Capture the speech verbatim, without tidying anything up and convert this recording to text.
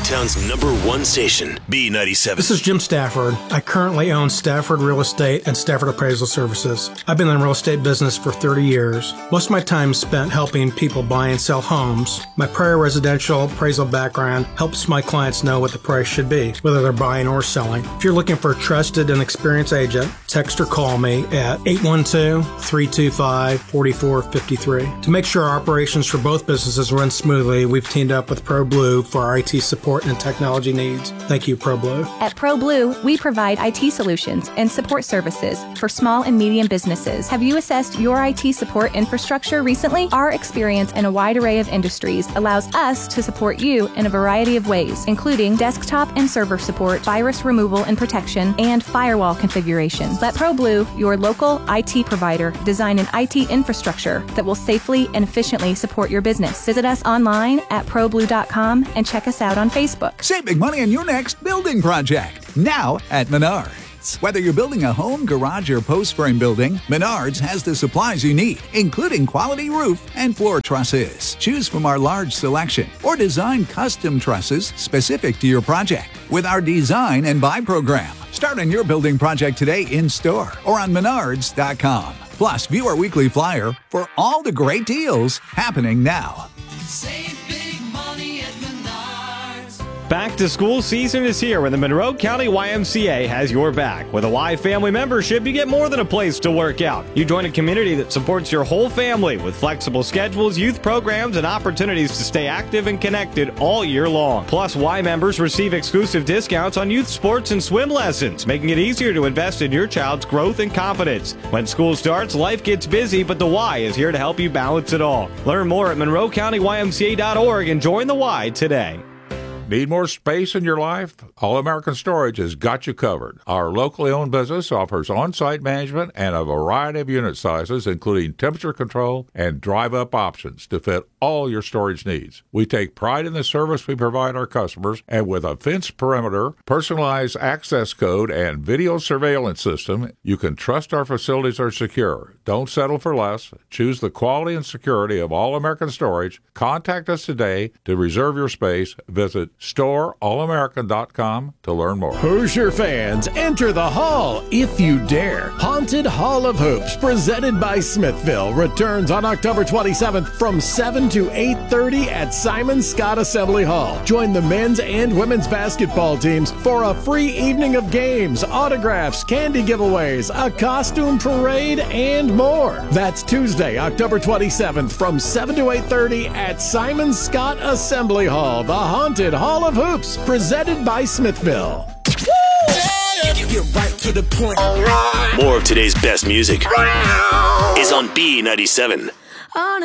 Town's number one station, B ninety-seven. This is Jim Stafford. I currently own Stafford Real Estate and Stafford Appraisal Services. I've been in the real estate business for thirty years. Most of my time is spent helping people buy and sell homes. My prior residential appraisal background helps my clients know what the price should be, whether they're buying or selling. If you're looking for a trusted and experienced agent, text or call me at eight one two, three two five, four four five three. To make sure our operations for both businesses run smoothly, we've teamed up with ProBlue for our I T support and technology needs. Thank you, ProBlue. At ProBlue, we provide I T solutions and support services for small and medium businesses. Have you assessed your I T support infrastructure recently? Our experience in a wide array of industries allows us to support you in a variety of ways, including desktop and server support, virus removal and protection, and firewall configuration. Let ProBlue, your local I T provider, design an I T infrastructure that will safely and efficiently support your business. Visit us online at pro blue dot com and check us out on Facebook. Save big money on your next building project, now at Menards. Whether you're building a home, garage, or post frame building, Menards has the supplies you need, including quality roof and floor trusses. Choose from our large selection or design custom trusses specific to your project with our design and buy program. Start on your building project today in store or on menards dot com. Plus, view our weekly flyer for all the great deals happening now. Save big money at Menards. Back to school season is here, and the Monroe County Y M C A has your back. With a Y Family membership, you get more than a place to work out. You join a community that supports your whole family with flexible schedules, youth programs, and opportunities to stay active and connected all year long. Plus, Y members receive exclusive discounts on youth sports and swim lessons, making it easier to invest in your child's growth and confidence. When school starts, life gets busy, but the Y is here to help you balance it all. Learn more at monroe county y m c a dot org and join the Y today. Need more space in your life? All American Storage has got you covered. Our locally owned business offers on-site management and a variety of unit sizes, including temperature control and drive-up options to fit all your storage needs. We take pride in the service we provide our customers, and with a fenced perimeter, personalized access code, and video surveillance system, you can trust our facilities are secure. Don't settle for less. Choose the quality and security of All American Storage. Contact us today to reserve your space. Visit store all american dot com to learn more. Hoosier fans, enter the hall if you dare. Haunted Hall of Hoops, presented by Smithville, returns on October twenty-seventh from seven to eight thirty at Simon Scott Assembly Hall. Join the men's and women's basketball teams for a free evening of games, autographs, candy giveaways, a costume parade, and more. That's Tuesday, October twenty-seventh from seven to eight thirty at Simon Scott Assembly Hall, the Haunted Hall of Hoops, presented by Smithville. Get right to the point. More of today's best music is on B ninety-seven.